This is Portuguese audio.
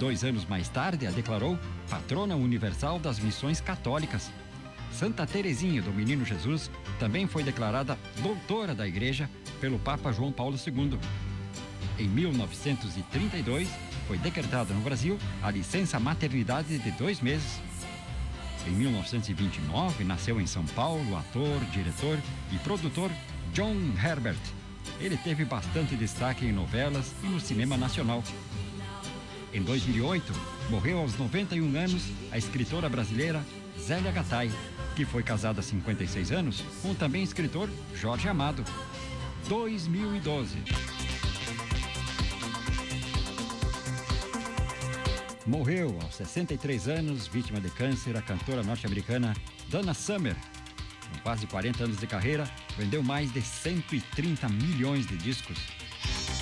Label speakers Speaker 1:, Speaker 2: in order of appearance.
Speaker 1: 2 anos mais tarde, a declarou patrona universal das missões católicas. Santa Teresinha do Menino Jesus também foi declarada doutora da Igreja pelo Papa João Paulo II. Em 1932, foi decretada no Brasil a licença maternidade de 2 meses. Em 1929, nasceu em São Paulo o ator, diretor e produtor John Herbert. Ele teve bastante destaque em novelas e no cinema nacional. Em 2008, morreu aos 91 anos a escritora brasileira Zélia Gattai, que foi casada há 56 anos com o também escritor Jorge Amado. 2012. Morreu aos 63 anos, vítima de câncer, a cantora norte-americana Donna Summer. Com quase 40 anos de carreira, vendeu mais de 130 milhões de discos.